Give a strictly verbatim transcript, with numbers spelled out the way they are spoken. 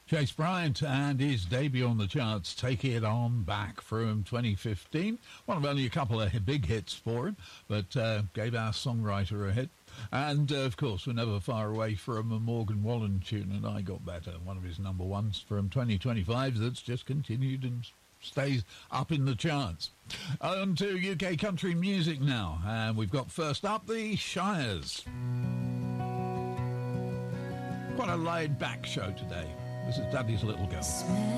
Chase Bryant and his debut on the charts, Take It On Back, from twenty fifteen. One of only a couple of big hits for him, but uh, gave our songwriter a hit. And, uh, of course, we're never far away from a Morgan Wallen tune, and I Got Better, one of his number ones from twenty twenty-five that's just continued and stays up in the charts. On to U K country music now, and we've got first up the Shires. Quite a laid-back show today. This is Daddy's Little Girl.